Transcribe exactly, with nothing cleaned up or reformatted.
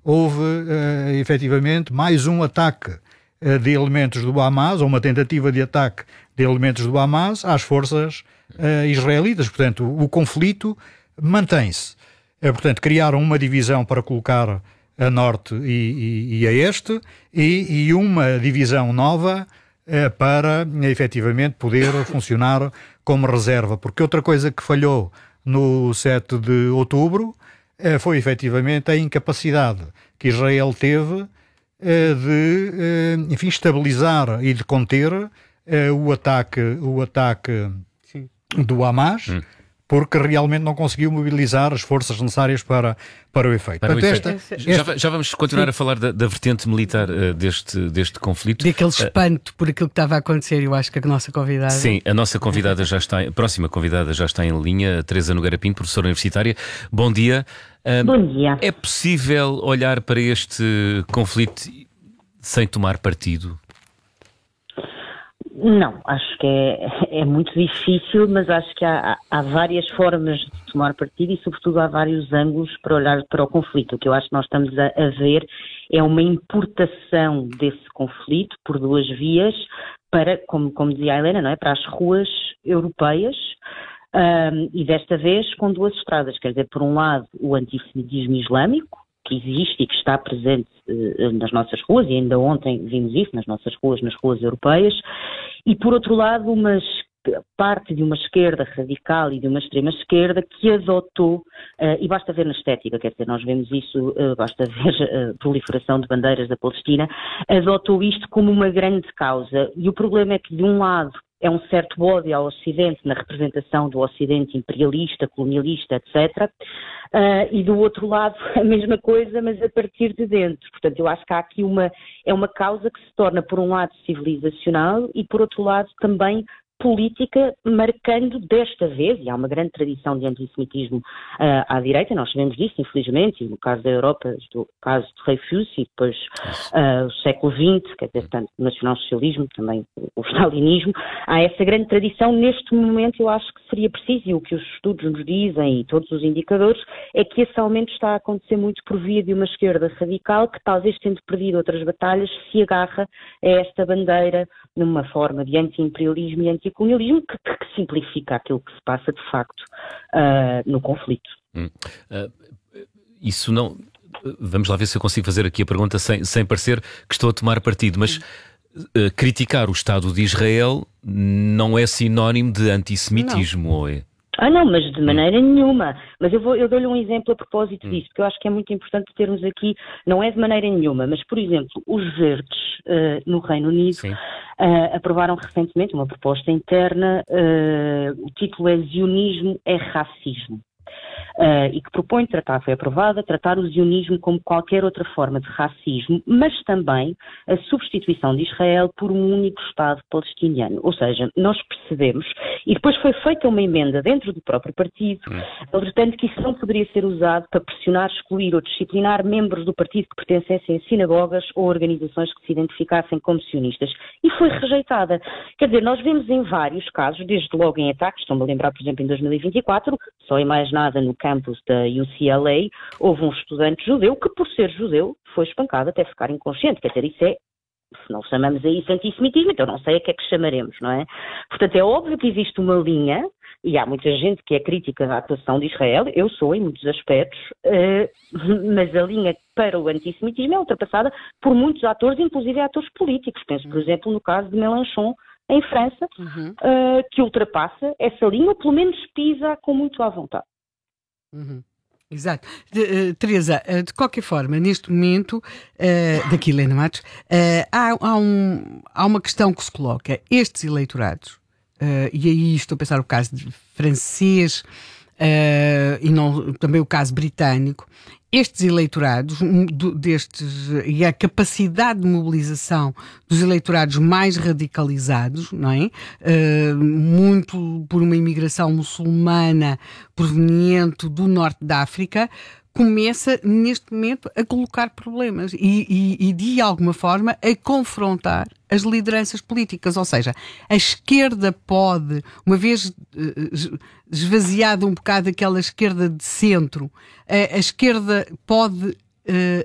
houve uh, efetivamente mais um ataque uh, de elementos do Hamas, ou uma tentativa de ataque de elementos do Hamas às forças uh, israelitas. Portanto, o, o conflito mantém-se. Uh, portanto, criaram uma divisão para colocar a norte e, e, e a este, e, e uma divisão nova uh, para, efetivamente, poder funcionar como reserva. Porque outra coisa que falhou no sete de outubro uh, foi, efetivamente, a incapacidade que Israel teve uh, de, uh, enfim, estabilizar e de conter uh, o ataque, o ataque Sim. do Hamas, hum. porque realmente não conseguiu mobilizar as forças necessárias para, para o efeito. Para o Portanto, efeito. Esta, já, esta... já vamos continuar Sim. a falar da, da vertente militar uh, deste, deste conflito. Daquele espanto uh, por aquilo que estava a acontecer, eu acho que a nossa convidada... Sim, a nossa convidada já está, a próxima convidada já está em linha, a Teresa Nogueira Pinto, professora universitária. Bom dia. Uh, Bom dia. É possível olhar para este conflito sem tomar partido? Não, acho que é, é muito difícil, mas acho que há, há várias formas de tomar partido e, sobretudo, há vários ângulos para olhar para o conflito. O que eu acho que nós estamos a, a ver é uma importação desse conflito por duas vias para, como, como dizia a Helena, não é? Para as ruas europeias. Um, e desta vez com duas estradas, quer dizer, por um lado o antissemitismo islâmico, que existe e que está presente uh, nas nossas ruas, e ainda ontem vimos isso nas nossas ruas, nas ruas europeias, e por outro lado uma parte de uma esquerda radical e de uma extrema esquerda que adotou, uh, e basta ver na estética, quer dizer, nós vemos isso, uh, basta ver a proliferação de bandeiras da Palestina, adotou isto como uma grande causa, e o problema é que de um lado é um certo ódio ao Ocidente, na representação do Ocidente imperialista, colonialista, etcétera. Uh, e do outro lado a mesma coisa, mas a partir de dentro. Portanto, eu acho que há aqui uma, é uma causa que se torna, por um lado, civilizacional e, por outro lado, também política, marcando desta vez, e há uma grande tradição de antissemitismo uh, à direita, nós sabemos disso, infelizmente, e no caso da Europa, no caso de Dreyfus e depois uh, o século vinte, quer dizer, tanto o nacionalsocialismo, também o stalinismo, há essa grande tradição. Neste momento eu acho que seria preciso, e o que os estudos nos dizem e todos os indicadores, é que esse aumento está a acontecer muito por via de uma esquerda radical que, talvez tendo perdido outras batalhas, se agarra a esta bandeira numa forma de anti-imperialismo e anti-colonialismo que, que simplifica aquilo que se passa de facto uh, no conflito. Hum. Uh, isso não... Vamos lá ver se eu consigo fazer aqui a pergunta sem, sem parecer que estou a tomar partido, mas uh, criticar o Estado de Israel não é sinónimo de antissemitismo, ou é? Ah não, mas de maneira hum. nenhuma. Mas eu, vou, eu dou-lhe um exemplo a propósito hum. disso, porque eu acho que é muito importante termos aqui, não é de maneira nenhuma, mas, por exemplo, os verdes uh, no Reino Unido uh, aprovaram recentemente uma proposta interna, uh, o título é Zionismo é Racismo. Uh, e que propõe tratar, foi aprovada, tratar o zionismo como qualquer outra forma de racismo, mas também a substituição de Israel por um único Estado palestiniano. Ou seja, nós percebemos, e depois foi feita uma emenda dentro do próprio partido, portanto que isso não poderia ser usado para pressionar, excluir ou disciplinar membros do partido que pertencessem a sinagogas ou organizações que se identificassem como sionistas. E foi rejeitada. Quer dizer, nós vemos em vários casos, desde logo em ataques, estou-me a lembrar, por exemplo, em dois mil e vinte e quatro, só em mais nada no campus da U C L A, houve um estudante judeu que, por ser judeu, foi espancado até ficar inconsciente. Quer dizer, isso é, se não chamamos a isso antissemitismo, então não sei a que é que chamaremos, não é? Portanto, é óbvio que existe uma linha, e há muita gente que é crítica da atuação de Israel, eu sou em muitos aspectos, uh, mas a linha para o antissemitismo é ultrapassada por muitos atores, inclusive atores políticos. Penso, por exemplo, no caso de Mélenchon, em França, uhum. uh, que ultrapassa essa linha, ou pelo menos pisa com muito à vontade. Uhum. Exato. De, uh, Teresa, uh, de qualquer forma, neste momento, uh, daqui Helena Matos, uh, há, há, um, há uma questão que se coloca. Estes eleitorados, uh, e aí estou a pensar o caso de francês uh, e não, também o caso britânico, estes eleitorados, destes, e a capacidade de mobilização dos eleitorados mais radicalizados, não é? Uh, muito por uma imigração muçulmana proveniente do norte da África, começa neste momento a colocar problemas e, e, e de alguma forma a confrontar as lideranças políticas, ou seja, a esquerda pode, uma vez esvaziada um bocado aquela esquerda de centro, a, a esquerda pode uh,